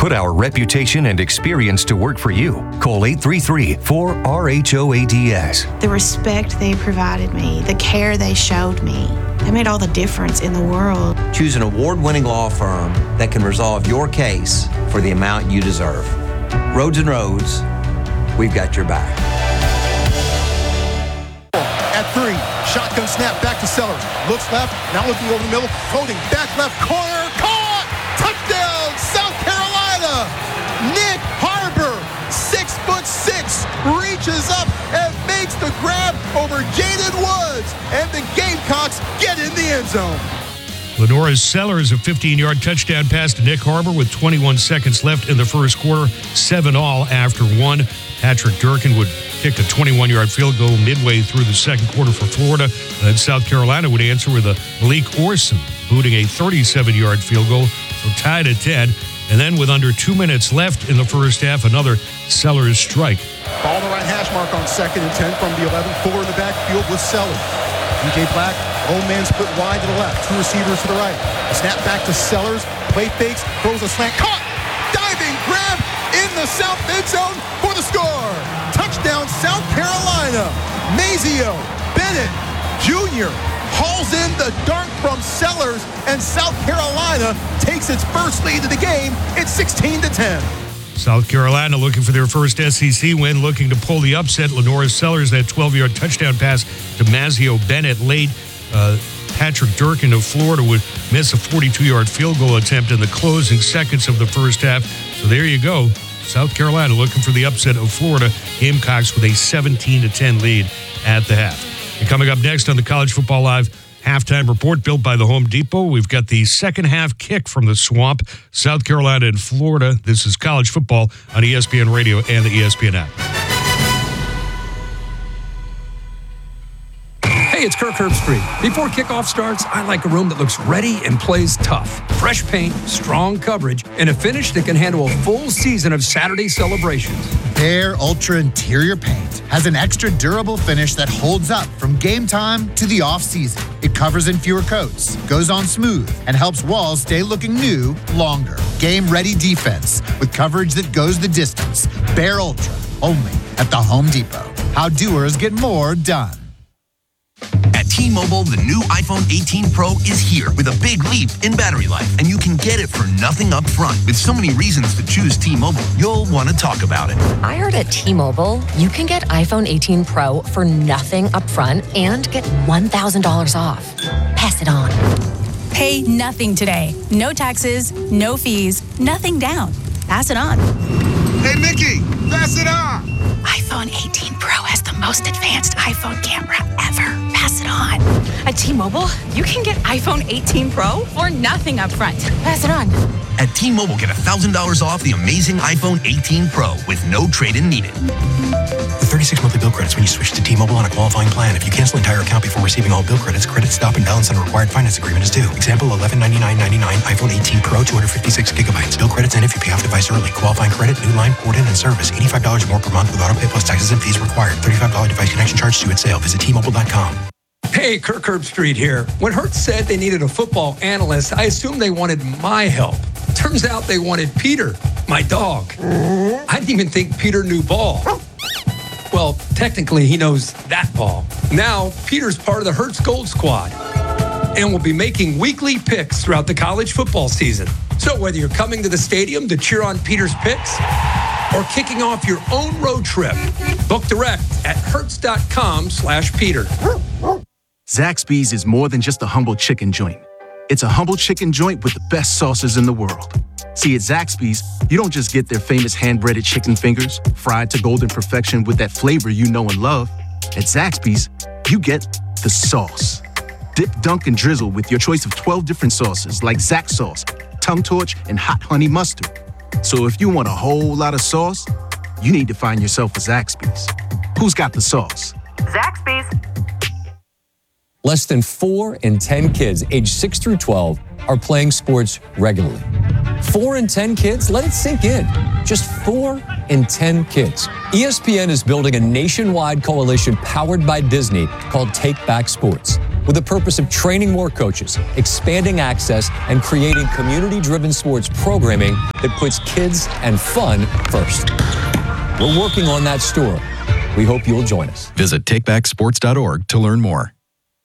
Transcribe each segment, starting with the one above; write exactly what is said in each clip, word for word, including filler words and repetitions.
Put our reputation and experience to work for you. Call eight three three, four R H O A D S. The respect they provided me, the care they showed me, that made all the difference in the world. Choose an award-winning law firm that can resolve your case for the amount you deserve. Rhodes and Rhodes, we've got your back. At three, shotgun snap back to Sellers. Looks left, now looking over the middle, holding back left corner, caught! Touchdown, South Carolina! Nick Harbor, six foot six, reaches up and makes the grab over Jaden Woods, and the Gamecocks get in the end zone. Lenora Sellers, a fifteen-yard touchdown pass to Nick Harbor with twenty-one seconds left in the first quarter, seven all after one. Patrick Durkin would kick a twenty-one-yard field goal midway through the second quarter for Florida. Then South Carolina would answer with a Malik Orson booting a thirty-seven-yard field goal, so tied at ten. And then with under two minutes left in the first half, another Sellers strike. Ball the right hash mark on second and ten from the eleven. Fuller in the backfield with Sellers. D J Black, old man split wide to the left. Two receivers to the right. A snap back to Sellers. Play fakes, throws a slant. Caught! Diving grab in the south end zone for the score. Touchdown, South Carolina. Mazio Bennett Junior hauls in the dart from Sellers, and South Carolina takes its first lead of the game. It's sixteen to ten. South Carolina looking for their first S E C win, looking to pull the upset. Lenora Sellers, that twelve-yard touchdown pass to Mazio Bennett late. Uh, Patrick Durkin of Florida would miss a forty-two-yard field goal attempt in the closing seconds of the first half. So there you go. South Carolina looking for the upset of Florida Gamecocks with a seventeen to ten lead at the half. And coming up next on the College Football Live halftime report built by the Home Depot, we've got the second half kick from the Swamp, South Carolina and Florida. This is college football on E S P N Radio and the E S P N app. Hey, it's Kirk Herbstreit. Before kickoff starts, I like a room that looks ready and plays tough. Fresh paint, strong coverage, and a finish that can handle a full season of Saturday celebrations. Behr Ultra Interior Paint has an extra durable finish that holds up from game time to the off-season. It covers in fewer coats, goes on smooth, and helps walls stay looking new longer. Game-ready defense with coverage that goes the distance. Behr Ultra, only at the Home Depot. How doers get more done. At T-Mobile, the new iPhone eighteen Pro is here with a big leap in battery life, and you can get it for nothing up front. With so many reasons to choose T-Mobile, you'll want to talk about it. I heard at T-Mobile, you can get iPhone eighteen Pro for nothing up front and get one thousand dollars off. Pass it on. Pay nothing today. No taxes, no fees, nothing down. Pass it on. Hey, Mickey, pass it on. iPhone eighteen Pro has the most advanced iPhone camera ever. Pass it on. At T-Mobile, you can get iPhone eighteen Pro for nothing up front. Pass it on. At T-Mobile, get one thousand dollars off the amazing iPhone eighteen Pro with no trade-in needed. With thirty-six monthly bill credits when you switch to T-Mobile on a qualifying plan. If you cancel entire account before receiving all bill credits, credit stop and balance on a required finance agreement is due. Example, eleven ninety-nine ninety-nine, iPhone eighteen Pro, two hundred fifty-six gigabytes. Bill credits end if you pay off device early. Qualifying credit, new line, port in, and service. eighty-five dollars more per month with auto pay plus taxes and fees required. thirty-five dollars device connection charge due at sale. Visit T Mobile dot com. Hey, Kirk Herbstreit here. When Hertz said they needed a football analyst, I assumed they wanted my help. Turns out they wanted Peter, my dog. I didn't even think Peter knew ball. Well, technically, he knows that ball. Now, Peter's part of the Hertz Gold Squad and will be making weekly picks throughout the college football season. So whether you're coming to the stadium to cheer on Peter's picks or kicking off your own road trip, book direct at hertz.com slash Peter. Zaxby's is more than just a humble chicken joint. It's a humble chicken joint with the best sauces in the world. See, at Zaxby's, you don't just get their famous hand-breaded chicken fingers, fried to golden perfection with that flavor you know and love. At Zaxby's, you get the sauce. Dip, dunk, and drizzle with your choice of twelve different sauces like Zax sauce, Tongue Torch, and Hot Honey Mustard. So if you want a whole lot of sauce, you need to find yourself a Zaxby's. Who's got the sauce? Zaxby's. Less than four in ten kids aged six through twelve are playing sports regularly. Four in ten kids? Let it sink in. Just four in ten kids. E S P N is building a nationwide coalition powered by Disney called Take Back Sports. with the purpose of training more coaches, expanding access, and creating community-driven sports programming that puts kids and fun first. We're working on that store. We hope you'll join us. Visit take back sports dot org to learn more.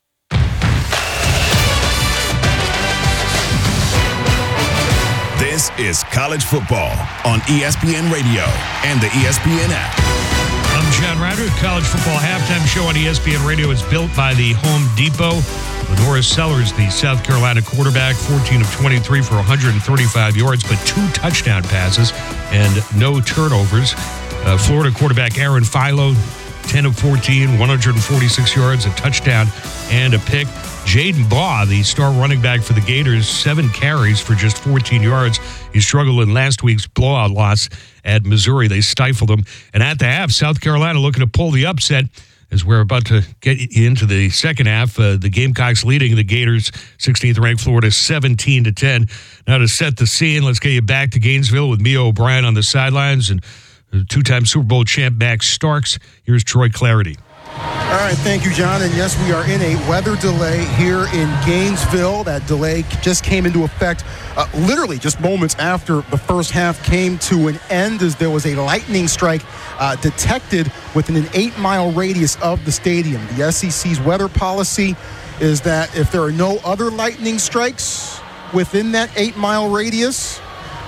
This is college football on E S P N Radio and the E S P N app. I'm John Ryder. College football halftime show on E S P N Radio is built by the Home Depot. Lenora Sellers, the South Carolina quarterback, fourteen of twenty-three for one hundred thirty-five yards, but two touchdown passes and no turnovers. Uh, Florida quarterback Aaron Philo, ten of fourteen, one hundred forty-six yards, a touchdown, and a pick. Jaden Baugh, the star running back for the Gators, seven carries for just fourteen yards. He struggled in last week's blowout loss at Missouri. They stifled him. And at the half, South Carolina looking to pull the upset as we're about to get into the second half. Uh, the Gamecocks leading the Gators, sixteenth-ranked Florida, seventeen to ten. Now to set the scene, let's get you back to Gainesville with Mia O'Brien on the sidelines and two-time Super Bowl champ Max Starks. Here's Troy Clarity. All right, thank you, John. And yes, we are in a weather delay here in Gainesville. That delay just came into effect uh, literally just moments after the first half came to an end, as there was a lightning strike uh, detected within an eight-mile radius of the stadium. The S E C's weather policy is that if there are no other lightning strikes within that eight-mile radius,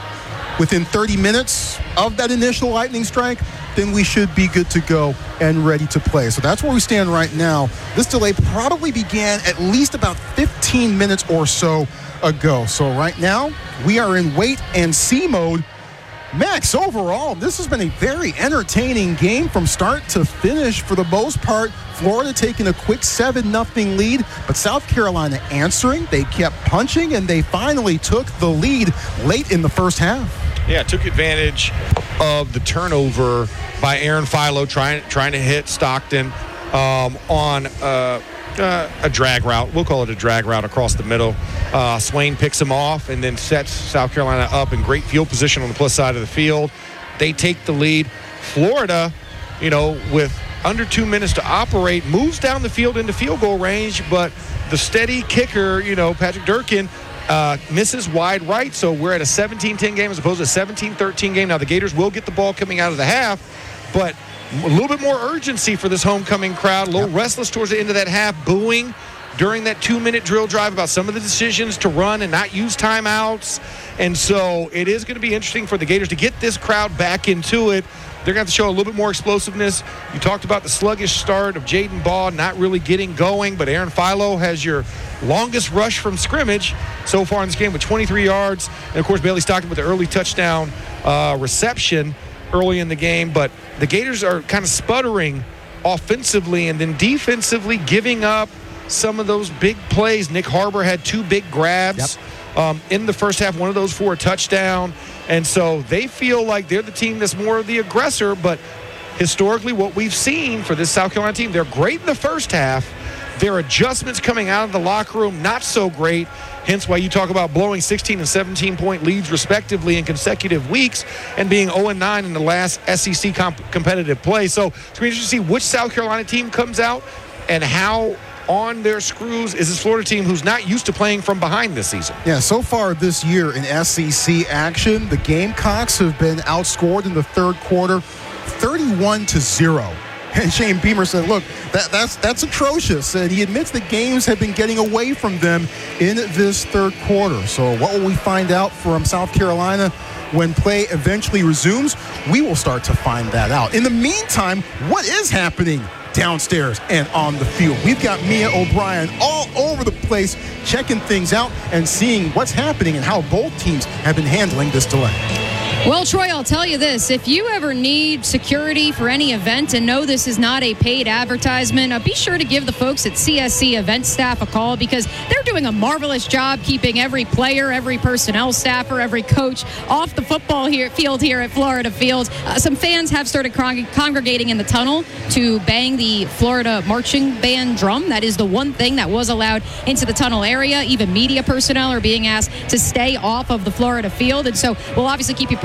within thirty minutes of that initial lightning strike, then we should be good to go and ready to play. So that's where we stand right now. This delay probably began at least about fifteen minutes or so ago. So right now, we are in wait and see mode. Max, overall, this has been a very entertaining game from start to finish for the most part. Florida taking a quick seven nothing lead, but South Carolina answering. They kept punching, and they finally took the lead late in the first half. Yeah, took advantage of the turnover by Aaron Philo trying trying to hit Stockton um, on uh, uh, a drag route. We'll call it a drag route across the middle. Uh, Swain picks him off and then sets South Carolina up in great field position on the plus side of the field. They take the lead. Florida, you know, with under two minutes to operate, moves down the field into field goal range, but the steady kicker, you know, Patrick Durkin, Uh, misses wide right, so we're at a seventeen ten game as opposed to a seventeen thirteen game. Now, the Gators will get the ball coming out of the half, but a little bit more urgency for this homecoming crowd, a little yep. restless towards the end of that half, booing during that two-minute drill drive about some of the decisions to run and not use timeouts. And so it is going to be interesting for the Gators to get this crowd back into it. They're going to have to show a little bit more explosiveness. You talked about the sluggish start of Jaden Baugh not really getting going, but Aaron Philo has your longest rush from scrimmage so far in this game with twenty-three yards. And, of course, Bailey Stockton with the early touchdown uh, reception early in the game. But the Gators are kind of sputtering offensively and then defensively giving up some of those big plays. Nick Harbor had two big grabs yep. um, in the first half, one of those for a touchdown. And so they feel like they're the team that's more of the aggressor. But historically, what we've seen for this South Carolina team, they're great in the first half. Their adjustments coming out of the locker room, not so great. Hence why you talk about blowing sixteen and seventeen point leads respectively in consecutive weeks and being oh and nine in the last S E C comp- competitive play. So it's going to be interesting to see which South Carolina team comes out and how on their screws is this Florida team who's not used to playing from behind this season. Yeah, so far this year in S E C action, the Gamecocks have been outscored in the third quarter thirty-one to zero. And Shane Beamer said, look, that, that's that's atrocious. And he admits that games have been getting away from them in this third quarter. So what will we find out from South Carolina when play eventually resumes? We will start to find that out. In the meantime, what is happening downstairs and on the field? We've got Mia O'Brien all over the place, checking things out and seeing what's happening and how both teams have been handling this delay. Well, Troy, I'll tell you this. If you ever need security for any event and know this is not a paid advertisement, uh, be sure to give the folks at C S C event staff a call because they're doing a marvelous job keeping every player, every personnel staffer, every coach off the football here, field here at Florida Field. Uh, some fans have started con- congregating in the tunnel to bang the Florida marching band drum. That is the one thing that was allowed into the tunnel area. Even media personnel are being asked to stay off of the Florida Field. And so we'll obviously keep you posted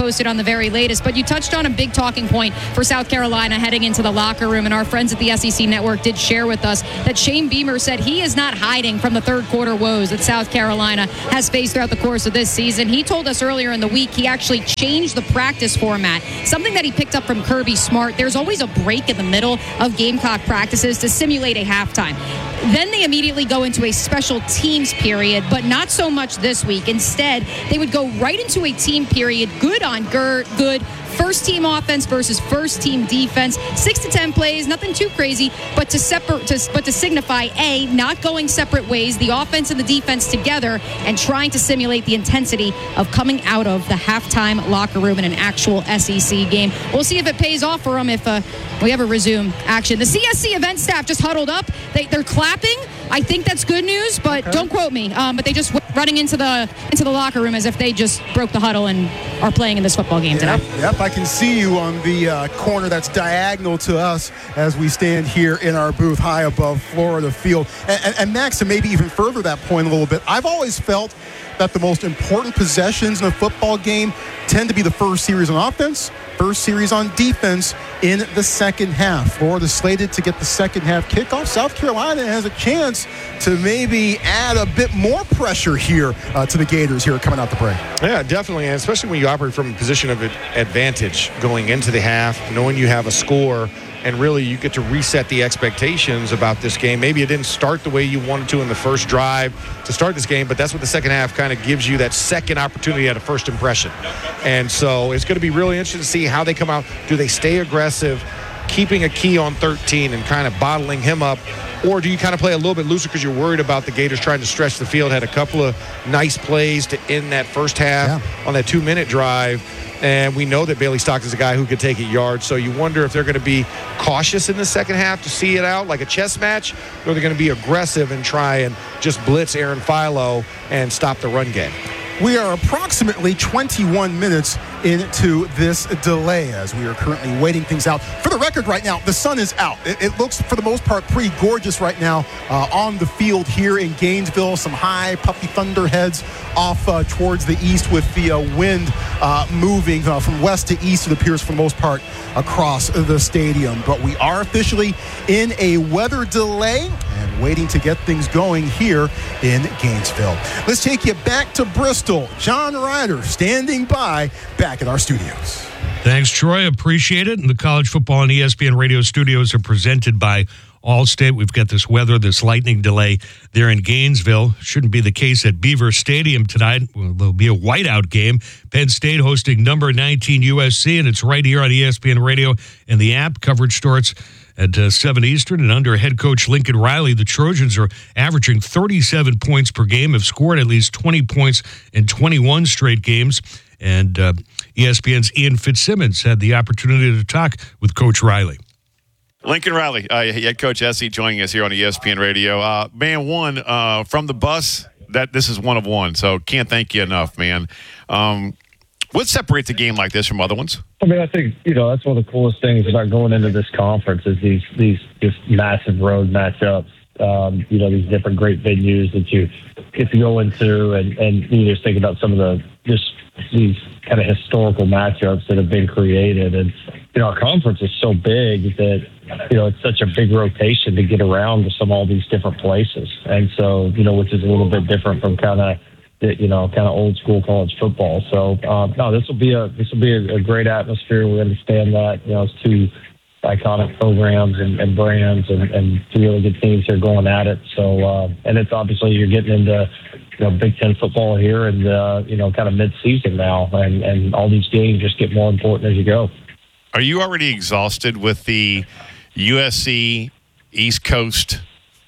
posted on the very latest. But you touched on a big talking point for South Carolina heading into the locker room, and our friends at the S E C Network did share with us that Shane Beamer said he is not hiding from the third quarter woes that South Carolina has faced throughout the course of this season. He told us earlier in the week he actually changed the practice format, something that he picked up from Kirby Smart. There's always a break in the middle of Gamecock practices to simulate a halftime. Then they immediately go into a special teams period, but not so much this week. Instead, they would go right into a team period, good on good, first team offense versus first team defense, six to ten plays, nothing too crazy, but to separate, to, but to signify a not going separate ways, the offense and the defense together, and trying to simulate the intensity of coming out of the halftime locker room in an actual S E C game. We'll see if it pays off for them if uh, we ever resume action. The C S C event staff just huddled up. They, they're clapping. I think that's good news, but okay. Don't quote me. Um, but they just went running into the into the locker room as if they just broke the huddle and are playing in this football game yep, today. Yep, I can see you on the uh, corner that's diagonal to us as we stand here in our booth high above Florida Field. And, and, and Max, to maybe even further that point a little bit, I've always felt that the most important possessions in a football game tend to be the first series on offense, first series on defense in the second half. Florida slated to get the second half kickoff. South Carolina has a chance to maybe add a bit more pressure here uh, to the Gators here coming out the break. Yeah, definitely, and especially when you operate from a position of advantage going into the half, knowing you have a score, and really you get to reset the expectations about this game. Maybe it didn't start the way you wanted to in the first drive to start this game, but that's what the second half kind of gives you, that second opportunity at a first impression. And so it's going to be really interesting to see how they come out. Do they stay aggressive, keeping a key on thirteen and kind of bottling him up, or do you kind of play a little bit looser because you're worried about the Gators trying to stretch the field? Had a couple of nice plays to end that first half yeah. on that two-minute drive. And we know that Bailey Stockton is a guy who could take it yards. So you wonder if they're going to be cautious in the second half to see it out like a chess match, or they're going to be aggressive and try and just blitz Aaron Philo and stop the run game. We are approximately twenty-one minutes into this delay as we are currently waiting things out. For the record right now, the sun is out. It, it looks, for the most part, pretty gorgeous right now uh, on the field here in Gainesville. Some high puffy thunderheads off uh, towards the east with the uh, wind uh, moving uh, from west to east, it appears, for the most part, across the stadium. But we are officially in a weather delay and waiting to get things going here in Gainesville. Let's take you back to Bristol. John Ryder standing by back at our studios. Thanks, Troy. Appreciate it. And the College Football and E S P N Radio studios are presented by Allstate. We've got this weather, this lightning delay there in Gainesville. Shouldn't be the case at Beaver Stadium tonight. Well, there'll be a whiteout game. Penn State hosting number nineteen U S C, and it's right here on E S P N Radio and the app. Coverage starts at uh, seven Eastern, and under head coach Lincoln Riley, the Trojans are averaging thirty-seven points per game, have scored at least twenty points in twenty-one straight games. And uh, E S P N's Ian Fitzsimmons had the opportunity to talk with Coach Riley. Lincoln Riley, uh, head coach S C, joining us here on E S P N Radio. Uh, man, one, uh, from the bus, that this is one of one, so can't thank you enough, man. Um, what separates a game like this from other ones? I mean, I think, you know, that's one of the coolest things about going into this conference is these these just massive road matchups. Um, you know, these different great venues that you get to go into, and, and you just think about some of the just these kind of historical matchups that have been created. And, you know, our conference is so big that, you know, it's such a big rotation to get around to some all these different places. And so, you know, which is a little bit different from kind of, you know, kind of old school college football. So, uh, no, this will be a this will be a, a great atmosphere. We understand that. You know, it's two iconic programs and, and brands, and, and two really good teams here going at it. So, uh, and it's obviously you're getting into, you know, Big Ten football here, and uh, you know, kind of mid-season now, and and all these games just get more important as you go. Are you already exhausted with the U S C East Coast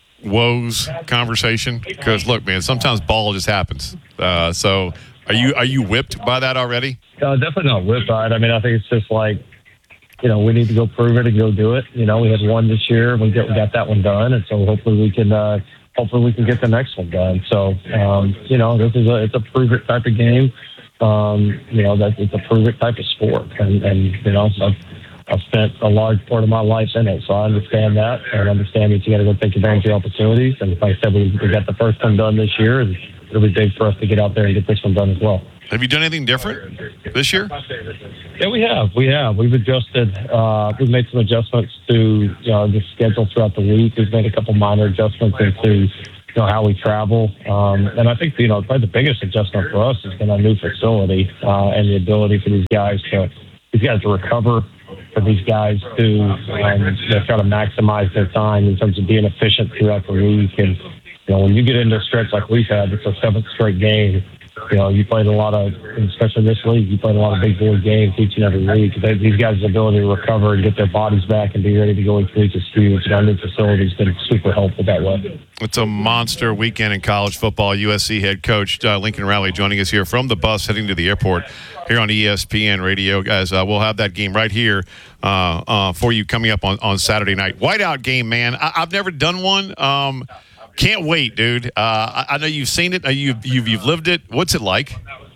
woes conversation? Because look, man, sometimes ball just happens. Uh, so, are you are you whipped by that already? Uh, definitely not whipped by it. I mean, I think it's just like, you know, we need to go prove it and go do it. You know, we had one this year, we got we got that one done, and so hopefully we can uh, hopefully we can get the next one done. So, um, you know, this is a it's a prove it type of game. Um, you know, that it's a prove it type of sport, and and you know, I've, I've spent a large part of my life in it, so I understand that, and understand that you got to go take advantage of the opportunities. And like I said, we, we got the first one done this year, and it'll be big for us to get out there and get this one done as well. Have you done anything different this year? Yeah, we have. We have. We've adjusted. Uh, we've made some adjustments to you know, the schedule throughout the week. We've made a couple minor adjustments into you know how we travel. Um, and I think you know probably the biggest adjustment for us has been our new facility uh, and the ability for these guys to these guys to recover, for these guys to um, you know, try to maximize their time in terms of being efficient throughout the week. And you know when you get into a stretch like we've had, it's a seventh straight game. You know, you played a lot of, especially this league, you played a lot of big boy games each and every week. They, these guys' ability to recover and get their bodies back and be ready to go each week is huge. And our new facility has been super helpfful that way. It's a monster weekend in college football. U S C head coach uh, Lincoln Riley joining us here from the bus heading to the airport here on E S P N Radio. Guys, uh, we'll have that game right here uh, uh, for you coming up on, on Saturday night. Whiteout game, man. I, I've never done one. Um, Can't wait, dude. Uh, I, I know you've seen it. Uh, you've, you've you've lived it. What's it like?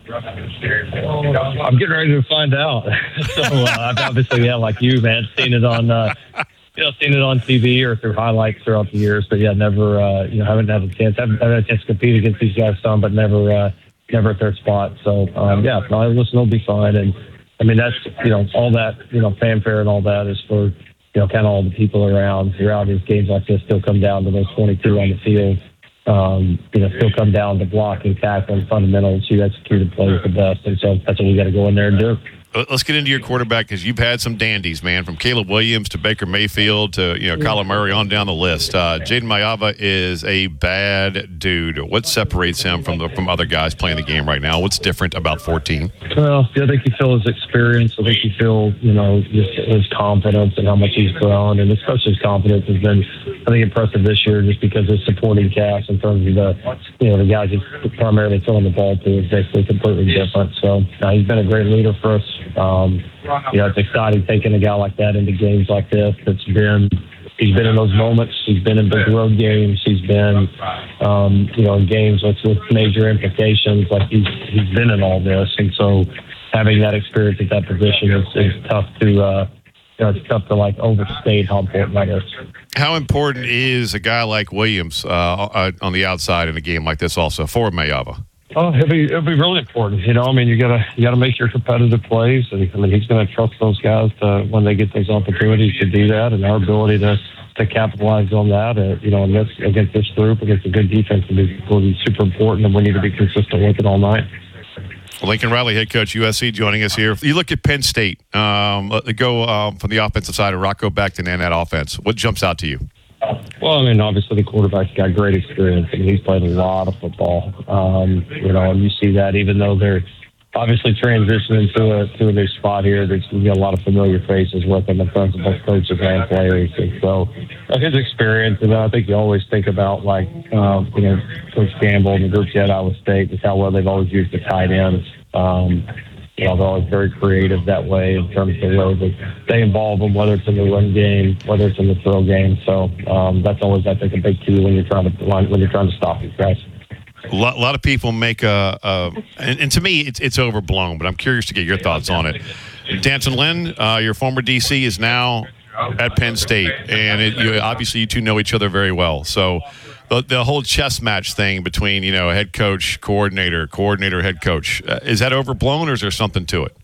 I'm getting ready to find out. so uh, I've obviously, yeah, like you, man, seen it on, uh, you know, seen it on T V or through highlights throughout the years. But yeah, never, uh, you know, haven't had a chance. Haven't, haven't had a chance to compete against these guys some, but never, uh, never at their spot. So um, yeah, no, listen, it'll be fine. And I mean, that's you know, all that you know, fanfare and all that is for. You know, kind of all the people around throughout these games like this still come down to those twenty-two on the field. Um, you know, still come down to blocking, tackling, fundamentals. You executed plays the best, and so that's what we got to go in there and do. Let's get into your quarterback because you've had some dandies, man, from Caleb Williams to Baker Mayfield to you know Kyler Murray on down the list. Uh, Jayden Maiava is a bad dude. What separates him from the, from other guys playing the game right now? What's different about fourteen? Well, I think you feel his experience. I think you feel you know just his confidence and how much he's grown, and especially his confidence has been I think impressive this year just because his supporting cast in terms of the you know the guys he's primarily throwing the ball to is basically completely different. So uh, he's been a great leader for us. Um, you know, it's exciting taking a guy like that into games like this. That's been, he's been in those moments. He's been in big road games. He's been, um, you know, in games with, with major implications. Like he's he's been in all this, and so having that experience at that position is, is tough to, uh, you know, it's tough to like overstate how important that is. How important is a guy like Williams uh, uh, on the outside in a game like this also for Maiava? Oh, it'll be it'll be really important. You know, I mean, you gotta you gotta make your competitive plays, and I mean, he's gonna trust those guys to when they get those opportunities to do that, and our ability to to capitalize on that. Uh, you know, and this against this group, against a good defense, will be, will be super important, and we need to be consistent with it all night. Lincoln Riley, head coach, U S C, joining us here. You look at Penn State. Um, let go um, from the offensive side of Rocco Beckton and that offense. What jumps out to you? Well, I mean, obviously the quarterback's got great experience. I mean, he's played a lot of football. Um, you know, and you see that even though they're obviously transitioning to a to a new spot here, there's you got a lot of familiar faces with him in terms of both coaches and players. And so uh, his experience, and I think you always think about like um, you know Coach Campbell and the groups at Iowa State, just how well they've always used the tight ends. Um, You know, they're always very creative that way in terms of the way that they involve them, whether it's in the run game, whether it's in the throw game. So um, that's always, I think, a big key when you're trying to when you're trying to stop these guys. A lot, a lot of people make a, a and, and to me, it's it's overblown. But I'm curious to get your thoughts on it. D'Anton Lynn, uh, your former D C, is now at Penn State, and it, you, obviously you two know each other very well. So the, the whole chess match thing between you know head coach, coordinator, coordinator, head coach, uh, is that overblown, or is there something to it?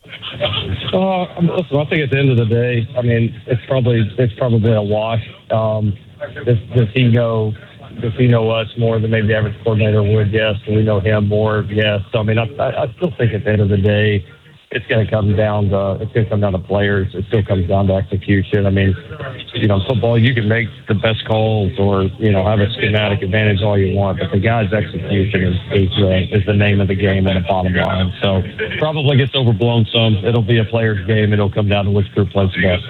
Uh, listen, I think at the end of the day, I mean, it's probably it's probably a wash. Um, does, does he know? Does he know us more than maybe the average coordinator would? Yes. Do we know him more? Yes. So I mean, I, I still think at the end of the day, it's going to come down to it's going to come down to players. It still comes down to execution. I mean, you know, football, you can make the best calls or you know have a schematic advantage all you want, but the guy's execution is is, uh, is the name of the game and the bottom line. So probably gets overblown some. It'll be a player's game. It'll come down to which group plays the best.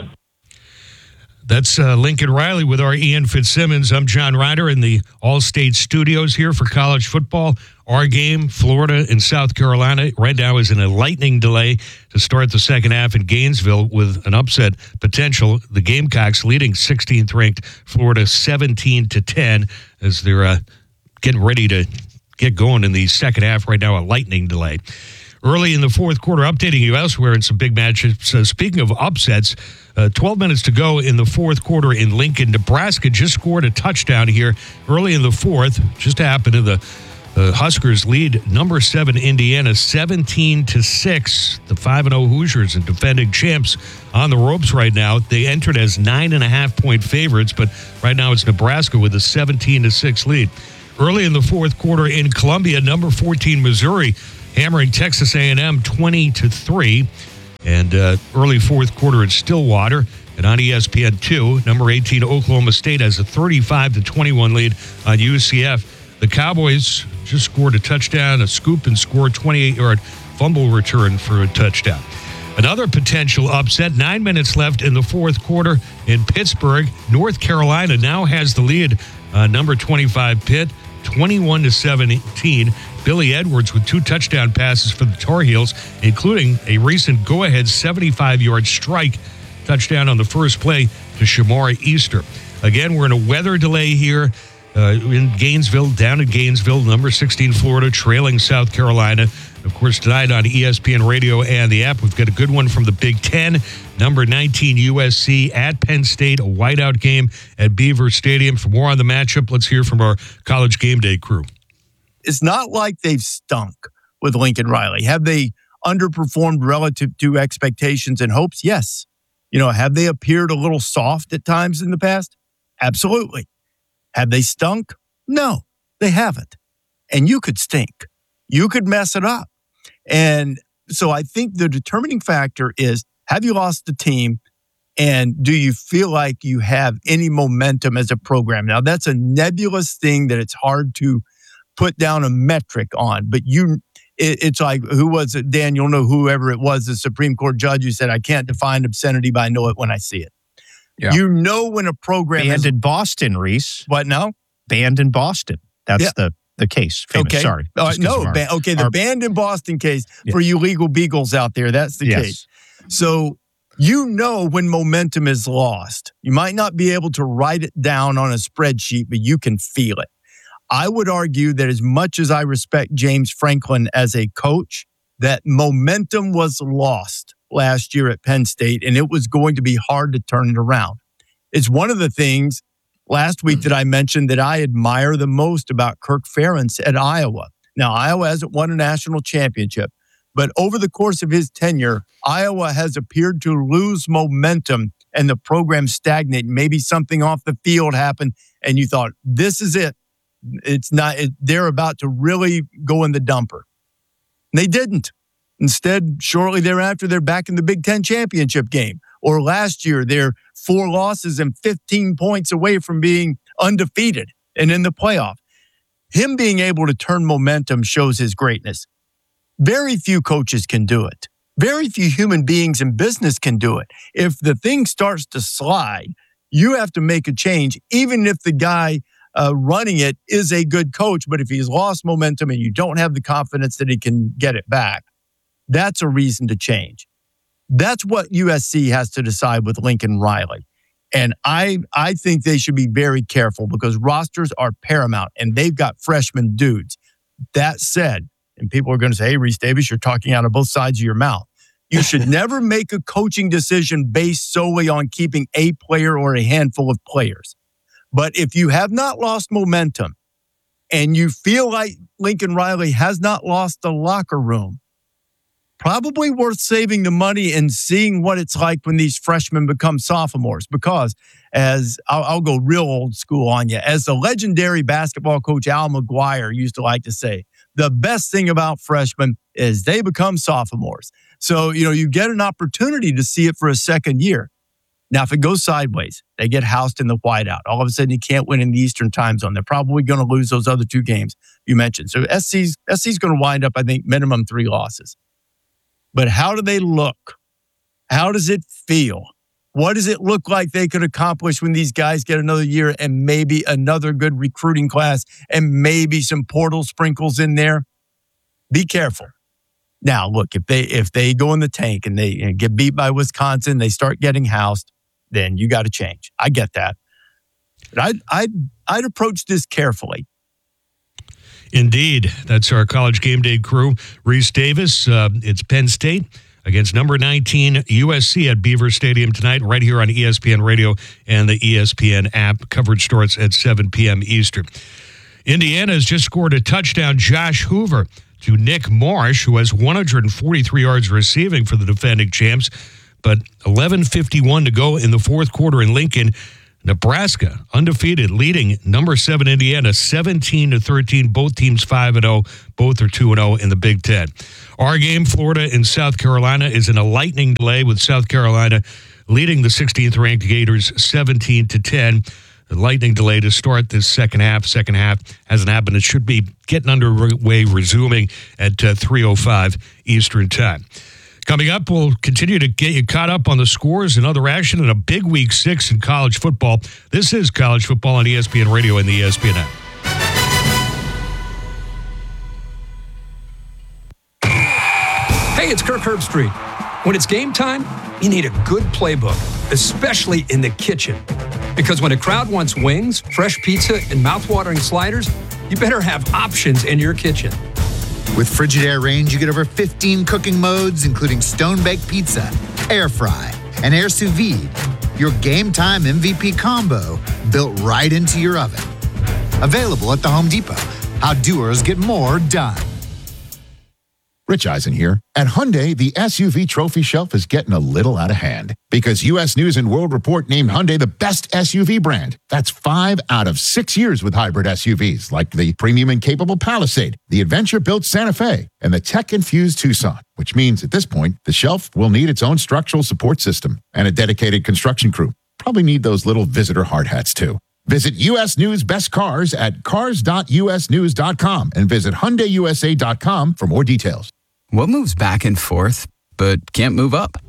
That's uh, Lincoln Riley with our Ian Fitzsimmons. I'm John Ryder in the All-State Studios here for college football. Our game, Florida and South Carolina, right now is in a lightning delay to start the second half in Gainesville with an upset potential. The Gamecocks leading sixteenth ranked Florida seventeen to ten as they're uh, getting ready to get going in the second half. Right now, a lightning delay. Early in the fourth quarter, updating you elsewhere in some big matches. Uh, speaking of upsets, uh, twelve minutes to go in the fourth quarter in Lincoln. Nebraska just scored a touchdown here early in the fourth. Just happened in the The Huskers lead number seven Indiana seventeen to six. The five and oh Hoosiers and defending champs on the ropes right now. They entered as nine and a half point favorites, but right now it's Nebraska with a seventeen to six lead. Early in the fourth quarter in Columbia, number fourteen Missouri hammering Texas A and M twenty to three. And uh, early fourth quarter in Stillwater. And on E S P N two, number eighteen Oklahoma State has a thirty-five to twenty-one lead on U C F. The Cowboys just scored a touchdown, a scoop, and scored twenty-eight-yard fumble return for a touchdown. Another potential upset, nine minutes left in the fourth quarter in Pittsburgh. North Carolina now has the lead. Uh, number twenty-five Pitt, twenty-one to seventeen. Billy Edwards with two touchdown passes for the Tar Heels, including a recent go-ahead seventy-five-yard strike touchdown on the first play to Shamari Easter. Again, we're in a weather delay here. Uh, in Gainesville, down in Gainesville, number sixteen Florida, trailing South Carolina. Of course, tonight on E S P N Radio and the app, we've got a good one from the Big Ten. Number nineteen U S C at Penn State, a whiteout game at Beaver Stadium. For more on the matchup, let's hear from our College Game Day crew. It's not like they've stunk with Lincoln Riley. Have they underperformed relative to expectations and hopes? Yes. You know, have they appeared a little soft at times in the past? Absolutely. Have they stunk? No, they haven't. And you could stink. You could mess it up. And so I think the determining factor is, have you lost the team? And do you feel like you have any momentum as a program? Now, that's a nebulous thing that it's hard to put down a metric on. But you, it, it's like, who was it? Dan, you'll know whoever it was, the Supreme Court judge who said, I can't define obscenity, but I know it when I see it. Yeah. You know when a program banned is in Boston, Reese. What now? Banned in Boston. That's yeah. the, the case. Famous. Okay. Sorry. Uh, no, our, ba- okay, the our, banned in Boston case yeah. for you legal beagles out there, that's the yes. case. So you know when momentum is lost. You might not be able to write it down on a spreadsheet, but you can feel it. I would argue that as much as I respect James Franklin as a coach, that momentum was lost last year at Penn State, and it was going to be hard to turn it around. It's one of the things last week that I mentioned that I admire the most about Kirk Ferentz at Iowa. Now, Iowa hasn't won a national championship, but over the course of his tenure, Iowa has appeared to lose momentum and the program stagnate. Maybe something off the field happened, and you thought, this is it. It's not, it, they're about to really go in the dumper. And they didn't. Instead, shortly thereafter, they're back in the Big Ten championship game. Or last year, they're four losses and fifteen points away from being undefeated and in the playoff. Him being able to turn momentum shows his greatness. Very few coaches can do it. Very few human beings in business can do it. If the thing starts to slide, you have to make a change, even if the guy uh, running it is a good coach. But if he's lost momentum and you don't have the confidence that he can get it back, that's a reason to change. That's what U S C has to decide with Lincoln Riley. And I I think they should be very careful because rosters are paramount and they've got freshman dudes. That said, and people are going to say, hey, Reese Davis, you're talking out of both sides of your mouth. You should never make a coaching decision based solely on keeping a player or a handful of players. But if you have not lost momentum and you feel like Lincoln Riley has not lost the locker room, probably worth saving the money and seeing what it's like when these freshmen become sophomores. Because as I'll, I'll go real old school on you, as the legendary basketball coach Al McGuire used to like to say, the best thing about freshmen is they become sophomores. So, you know, you get an opportunity to see it for a second year. Now, if it goes sideways, they get housed in the whiteout. All of a sudden, you can't win in the Eastern time zone. They're probably going to lose those other two games you mentioned. So S C's, S C's going to wind up, I think, minimum three losses. But how do they look? How does it feel? What does it look like they could accomplish when these guys get another year and maybe another good recruiting class and maybe some portal sprinkles in there? Be careful. Now, look, if they if they go in the tank and they you know, get beat by Wisconsin, they start getting housed, then you got to change. I get that. But I'd, I'd, I'd approach this carefully. Indeed. That's our College Game Day crew. Reese Davis, uh, it's Penn State against number nineteen U S C at Beaver Stadium tonight, right here on E S P N Radio and the E S P N app. Coverage starts at seven p.m. Eastern. Indiana has just scored a touchdown. Josh Hoover to Nick Marsh, who has one hundred forty-three yards receiving for the defending champs. But eleven fifty-one to go in the fourth quarter in Lincoln. Nebraska undefeated, leading number seven Indiana seventeen to thirteen. Both teams five and oh. Both are two and oh in the Big Ten. Our game, Florida and South Carolina, is in a lightning delay with South Carolina leading the sixteenth ranked Gators seventeen to ten. The lightning delay to start this second half. Second half hasn't happened. It should be getting underway, resuming at uh, three oh five Eastern Time. Coming up, we'll continue to get you caught up on the scores and other action in a big week six in college football. This is College Football on E S P N Radio and the E S P N app. Hey, it's Kirk Herbstreit. When it's game time, you need a good playbook, especially in the kitchen. Because when a crowd wants wings, fresh pizza, and mouthwatering sliders, you better have options in your kitchen. With Frigidaire range, you get over fifteen cooking modes, including stone-baked pizza, air fry, and air sous vide. Your game time M V P combo built right into your oven. Available at the Home Depot. How doers get more done. Rich Eisen here. At Hyundai, the S U V trophy shelf is getting a little out of hand because U S News and World Report named Hyundai the best S U V brand. That's five out of six years with hybrid S U Vs like the premium and capable Palisade, the adventure-built Santa Fe, and the tech-infused Tucson, which means at this point, the shelf will need its own structural support system and a dedicated construction crew. Probably need those little visitor hard hats too. Visit U S News Best Cars at cars dot u s news dot com and visit hyundai u s a dot com for more details. What moves back and forth, but can't move up?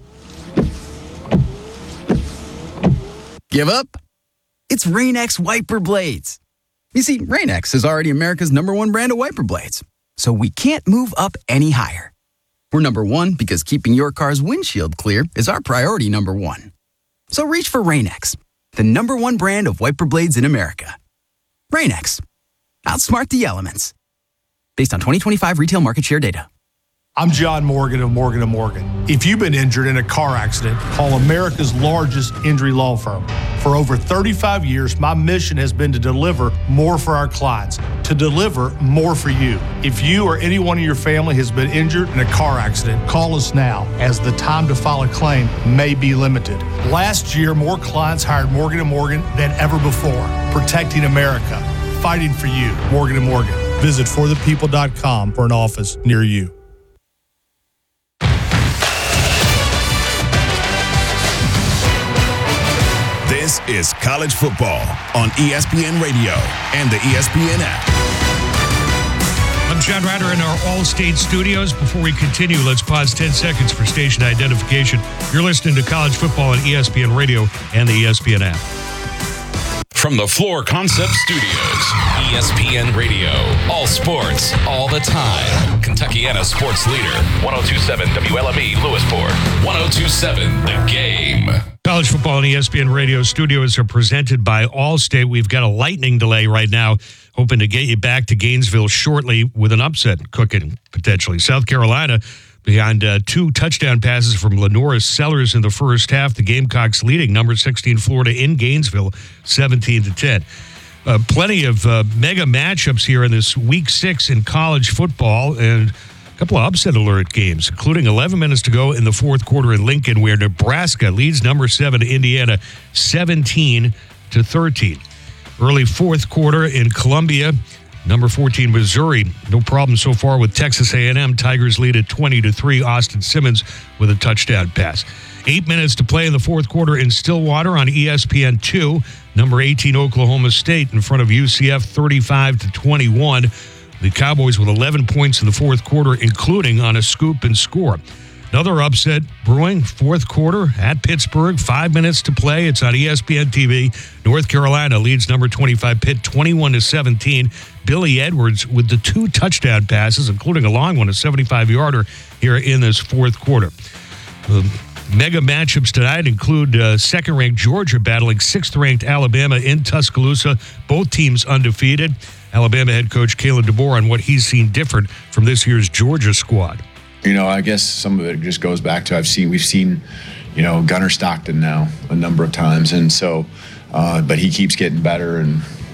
Give up? It's Rain-X wiper blades. You see, Rain-X is already America's number one brand of wiper blades, so we can't move up any higher. We're number one because keeping your car's windshield clear is our priority number one. So reach for Rain-X, the number one brand of wiper blades in America. Rain-X. Outsmart the elements. Based on twenty twenty-five retail market share data. I'm John Morgan of Morgan and Morgan. If you've been injured in a car accident, call America's largest injury law firm. For over thirty-five years, my mission has been to deliver more for our clients, to deliver more for you. If you or anyone in your family has been injured in a car accident, call us now, as the time to file a claim may be limited. Last year, more clients hired Morgan and Morgan than ever before, protecting America, fighting for you. Morgan and Morgan. Visit for the people dot com for an office near you. This is College Football on E S P N Radio and the E S P N app. I'm John Ryder in our All-State studios. Before we continue, let's pause ten seconds for station identification. You're listening to College Football on E S P N Radio and the E S P N app. From the Floor Concept Studios, E S P N Radio, all sports, all the time. Kentuckiana sports leader, ten twenty-seven W L M E Lewisport, ten twenty-seven The Game. College Football on E S P N Radio studios are presented by Allstate. We've got a lightning delay right now, hoping to get you back to Gainesville shortly with an upset cooking, potentially. South Carolina behind uh, two touchdown passes from Lenora Sellers in the first half. The Gamecocks leading number sixteen Florida in Gainesville, seventeen to ten. Uh, plenty of uh, mega matchups here in this week six in college football, and a couple of upset alert games, including eleven minutes to go in the fourth quarter in Lincoln, where Nebraska leads number seven Indiana seventeen to thirteen. Early fourth quarter in Columbia, number fourteen Missouri, no problem so far with Texas A and M. Tigers lead at twenty to three. Austin Simmons with a touchdown pass. Eight minutes to play in the fourth quarter in Stillwater on E S P N two. Number eighteen Oklahoma State in front of U C F thirty-five to twenty-one. The Cowboys with eleven points in the fourth quarter, including on a scoop and score. Another upset brewing, fourth quarter at Pittsburgh. Five minutes to play. It's on E S P N T V. North Carolina leads number twenty-five Pitt twenty-one to seventeen. Billy Edwards with the two touchdown passes, including a long one, a seventy-five yarder here in this fourth quarter. The mega matchups tonight include uh, second-ranked Georgia battling sixth-ranked Alabama in Tuscaloosa. Both teams undefeated. Alabama head coach Kalen DeBoer on what he's seen different from this year's Georgia squad. You know, I guess some of it just goes back to I've seen we've seen, you know, Gunnar Stockton now a number of times, and so, uh, but he keeps getting better, and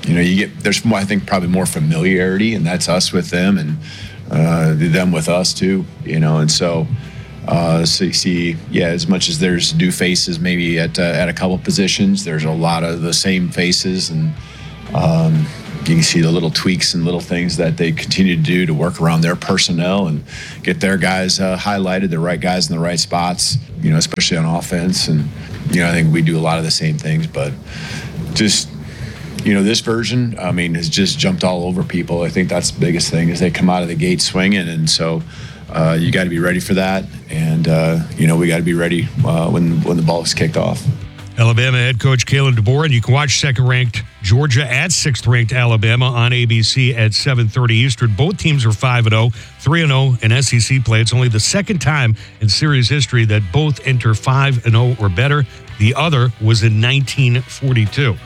you know, you get there's more, I think probably more familiarity, and that's us with them and uh, them with us too. You know, and so. Uh, so you see, yeah, as much as there's new faces maybe at uh, at a couple positions, there's a lot of the same faces, and um, you can see the little tweaks and little things that they continue to do to work around their personnel and get their guys uh, highlighted, the right guys in the right spots, you know, especially on offense. And, you know, I think we do a lot of the same things, but just, you know, this version, I mean, has just jumped all over people. I think that's the biggest thing is they come out of the gate swinging, and so Uh, you got to be ready for that, and uh, you know we got to be ready uh, when when the ball is kicked off. Alabama head coach Kalen DeBoer, and you can watch second-ranked Georgia at sixth-ranked Alabama on A B C at seven thirty Eastern. Both teams are five and oh, three and oh in S E C play. It's only the second time in series history that both enter five and oh or better. The other was in nineteen forty-two.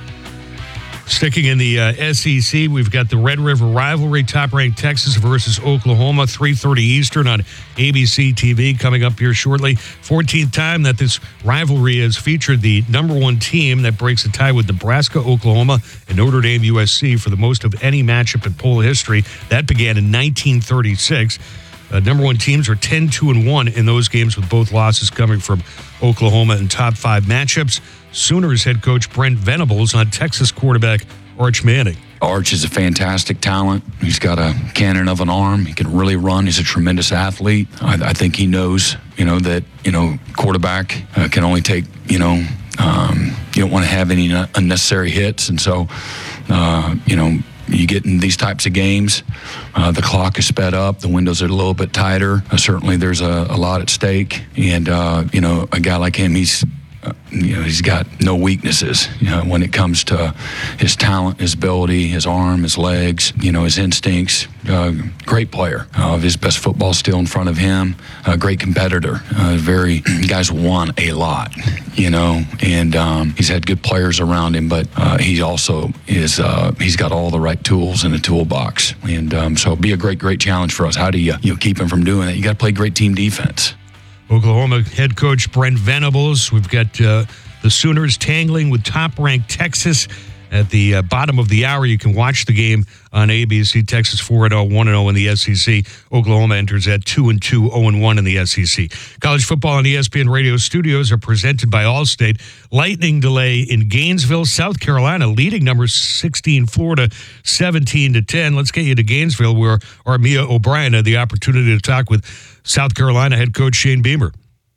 Sticking in the uh, S E C, we've got the Red River rivalry, top-ranked Texas versus Oklahoma, three thirty Eastern on A B C T V coming up here shortly. fourteenth time that this rivalry has featured the number one team that breaks a tie with Nebraska, Oklahoma, and Notre Dame U S C for the most of any matchup in poll history. That began in nineteen thirty-six. Uh, number one teams are ten two and one in those games, with both losses coming from Oklahoma in top five matchups. Sooners head coach Brent Venables on Texas quarterback Arch Manning. Arch is a fantastic talent. He's got a cannon of an arm. He can really run. He's a tremendous athlete. I, I think he knows, you know, that, you know, quarterback uh, can only take, you know, um, you don't want to have any unnecessary hits. And so, uh, you know, you get in these types of games, uh, the clock is sped up, the windows are a little bit tighter. Uh, certainly there's a, a lot at stake. And, uh, you know, a guy like him, he's, uh, you know, he's got no weaknesses, you know, when it comes to his talent, his ability, his arm, his legs, you know, his instincts. Uh, great player. Uh, his best football still in front of him. A great competitor. Uh, very, guys won a lot, you know, and um, he's had good players around him, but uh, he also is, uh, he's got all the right tools in the toolbox. And um, so it'll be a great, great challenge for us. How do you, you know, keep him from doing that? You got to play great team defense. Oklahoma head coach Brent Venables. We've got uh, the Sooners tangling with top-ranked Texas at the uh, bottom of the hour. You can watch the game on A B C. Texas four and oh, one and oh in the S E C. Oklahoma enters at two and two, oh and one in the S E C. College football on E S P N Radio studios are presented by Allstate. Lightning delay in Gainesville, South Carolina, leading number sixteen Florida seventeen to ten. Let's get you to Gainesville, where Armia O'Brien had the opportunity to talk with South Carolina head coach Shane Beamer.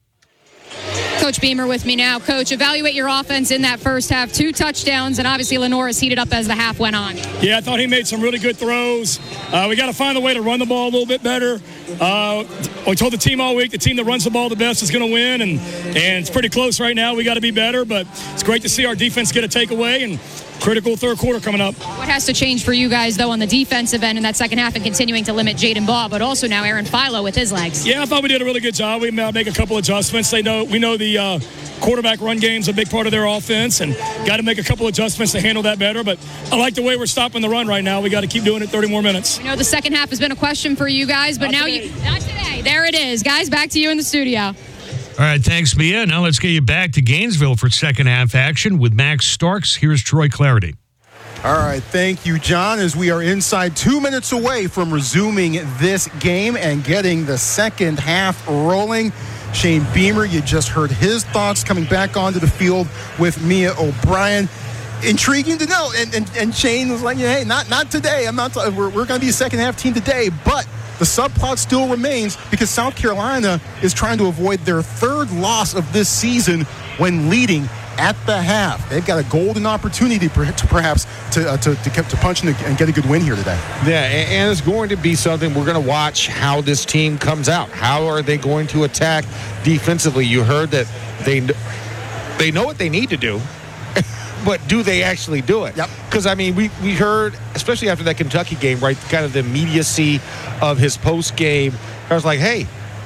Coach Beamer with me now. Coach, evaluate your offense in that first half. Two touchdowns, and obviously Lenore's heated up as the half went on. Yeah, I thought he made some really good throws. Uh, we got to find a way to run the ball a little bit better. Uh, we told the team all week the team that runs the ball the best is going to win, and, and it's pretty close right now. We got to be better, but it's great to see our defense get a takeaway, and critical third quarter coming up. What has to change for you guys, though, on the defensive end in that second half and continuing to limit Jaden Baugh, but also now Aaron Philo with his legs? Yeah, I thought we did a really good job. We make a couple adjustments. They know we know the uh, quarterback run game is a big part of their offense, and got to make a couple adjustments to handle that better. But I like the way we're stopping the run right now. We got to keep doing it thirty more minutes. I know the second half has been a question for you guys, but not now today. you not today. There it is, guys. Back to you in the studio. All right, thanks, Mia. Now let's get you back to Gainesville for second half action with Max Starks. Here's Troy Clarity. All right, thank you, John, as we are inside two minutes away from resuming this game and getting the second half rolling. Shane Beamer, you just heard his thoughts coming back onto the field with Mia O'Brien. Intriguing to know, and, and, and Shane was like, hey, not not today. I'm not. We're, we're going to be a second half team today, but the subplot still remains because South Carolina is trying to avoid their third loss of this season when leading at the half. They've got a golden opportunity to perhaps to uh, to, to, to punch in and get a good win here today. Yeah, and it's going to be something we're going to watch how this team comes out. How are they going to attack defensively? You heard that they they know what they need to do, but do they actually do it? Yep. Because, I mean, we, we heard, especially after that Kentucky game, right, kind of the immediacy of his post game. I was like, hey,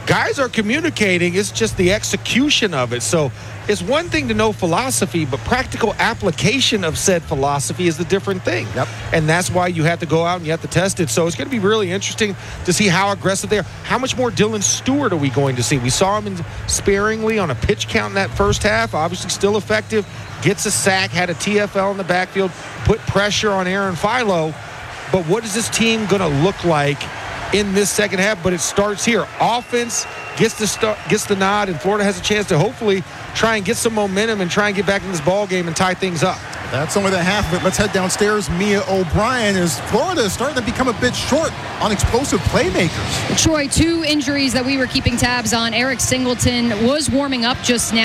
guys are communicating. It's just the execution of it. So it's one thing to know philosophy, but practical application of said philosophy is the different thing. Yep. And that's why you have to go out and you have to test it. So it's going to be really interesting to see how aggressive they are. How much more Dylan Stewart are we going to see? We saw him in sparingly on a pitch count in that first half. Obviously still effective. Gets a sack, had a T F L in the backfield, put pressure on Aaron Philo. But what is this team going to look like in this second half? But it starts here. Offense gets the start, gets the nod, and Florida has a chance to hopefully try and get some momentum and try and get back in this ball game and tie things up. That's only the half of it. Let's head downstairs. Mia O'Brien, is Florida is starting to become a bit short on explosive playmakers. Troy, two injuries that we were keeping tabs on. Eric Singleton was warming up just now.